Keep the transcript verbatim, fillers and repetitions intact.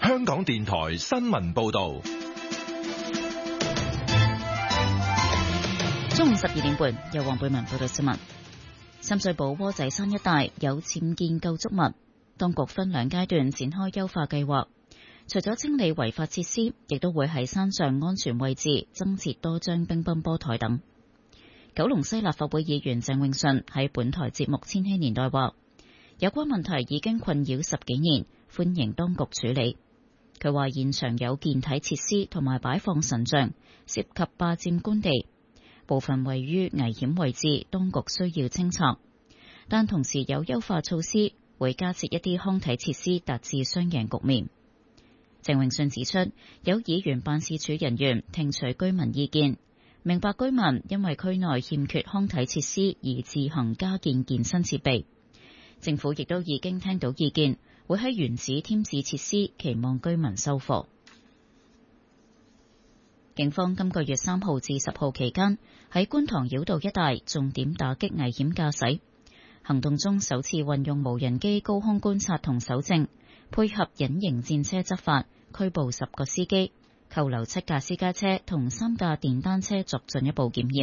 香港電台新聞報道。 中午十二點半，由黃貝文報道新聞。深水埗窩仔山一帶有僭建構築物，當局分兩階段展開優化計劃。除咗清理違法設施，亦都會喺山上安全位置增設多張乒乓波台等。九龍西立法會議員鄭泳舜喺本台節目《千禧年代》話，有關問題已經困擾十幾年，歡迎當局處理。佢話現場有健體設施同埋擺放神像，涉及霸佔官地。部分位於危險位置，當局需要清拆，但同時有優化措施，會加設一啲康體設施，達至雙贏局面。鄭泳舜指出，有議員辦事處人員聽取居民意見，明白居民因為區內欠缺康體設施而自行加建健身設備。政府亦都已經聽到意見，會喺原址添置設施，期望居民收貨。警方今個月三號至十號期間喺觀塘繞道一帶重點打擊危險駕駛行動中，首次運用無人機高空觀察同搜證，配合隱形戰車執法，拘捕十個司機，扣留七架私家車同三架電單車作進一步檢驗。